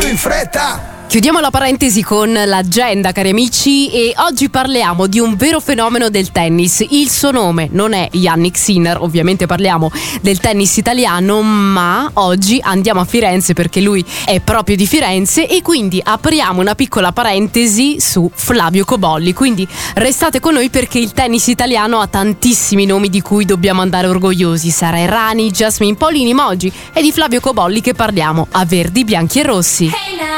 in fretta. Chiudiamo la parentesi con l'agenda, cari amici, e oggi parliamo di un vero fenomeno del tennis. Il suo nome non è Jannik Sinner, ovviamente parliamo del tennis italiano, ma oggi andiamo a Firenze perché lui è proprio di Firenze e quindi apriamo una piccola parentesi su Flavio Cobolli. Quindi restate con noi perché il tennis italiano ha tantissimi nomi di cui dobbiamo andare orgogliosi. Sara Errani, Jasmine Paolini, ma oggi è di Flavio Cobolli che parliamo a Verdi, Bianchi e Rossi.